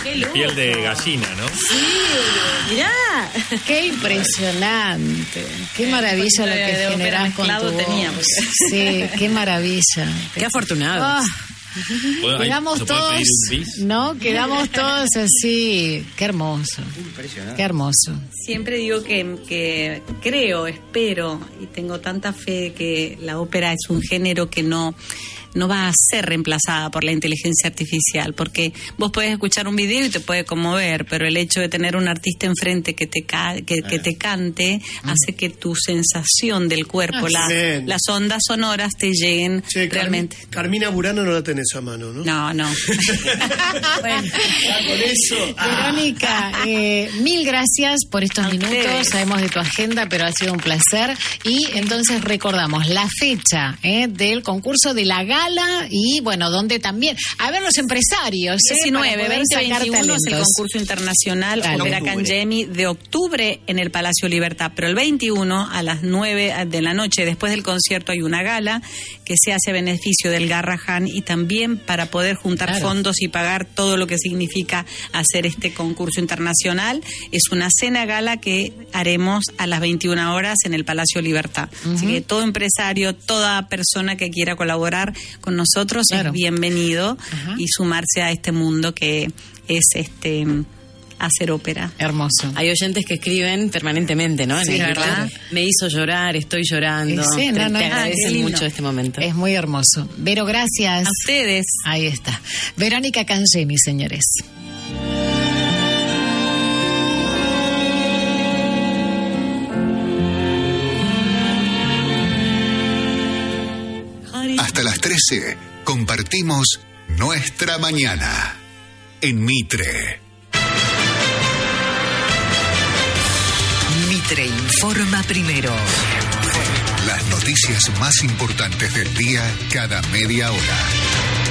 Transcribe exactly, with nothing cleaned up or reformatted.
Piel de gallina, ¿no? Sí, mirá. Qué impresionante. Qué maravilla lo que generás con tu tenía, voz. Sí, qué maravilla. Qué afortunados. Oh. Bueno, Quedamos ¿se puede todos, pedir un bis? ¿no? Quedamos todos así. Qué hermoso. Qué hermoso. Siempre digo que, que creo, espero y tengo tanta fe que la ópera es un género que no... no va a ser reemplazada por la inteligencia artificial, porque vos podés escuchar un video y te puede conmover, pero el hecho de tener un artista enfrente que te ca que, que te cante mm. hace que tu sensación del cuerpo, ah, las, las ondas sonoras te lleguen che, realmente. Carmi Carmina Burano no la tenés a mano, ¿no? No, no. Bueno, con eso. Ah. Verónica, eh, mil gracias por estos a minutos. Ustedes. Sabemos de tu agenda, pero ha sido un placer. Y entonces recordamos la fecha eh, del concurso de la gala. Y bueno, donde también, a ver, los empresarios diecinueve, veinte, veintiuno es el concurso internacional Ópera Cangemi de octubre en el Palacio Libertad, pero el veintiuno a las nueve de la noche después del concierto hay una gala que se hace a beneficio del Garrahan y también para poder juntar claro. fondos y pagar todo lo que significa hacer este concurso internacional. Es una cena gala que haremos a las veintiuna horas en el Palacio Libertad. Uh-huh. Así que todo empresario, toda persona que quiera colaborar con nosotros claro. es bienvenido Ajá. y sumarse a este mundo que es este hacer ópera. Hermoso. Hay oyentes que escriben permanentemente, ¿no? Sí, en el ¿verdad? Me hizo llorar, estoy llorando. Sí, no, no, te no, agradecen mucho este momento. Es muy hermoso. Vero, gracias. A ustedes. Ahí está. Verónica Cangemi, señores. Hasta las trece compartimos Nuestra Mañana en Mitre. Mitre informa primero. Las noticias más importantes del día cada media hora.